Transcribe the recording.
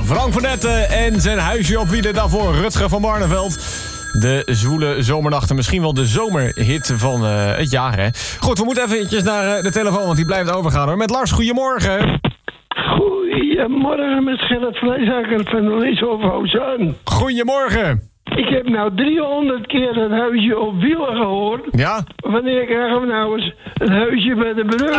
Frank van Netten en zijn huisje op wielen. Daarvoor Rutger van Barneveld. De zwoele zomernachten, misschien wel de zomerhit van het jaar, hè? Goed, we moeten eventjes naar de telefoon, want die blijft overgaan, hoor. Met Lars, goedemorgen. Goedemorgen, met Gerrit Vleeshaker van de Lieshoofdhuizen. Goedemorgen. Ik heb nou 300 keer het huisje op wielen gehoord. Ja? Wanneer krijgen we nou eens het huisje bij de brug?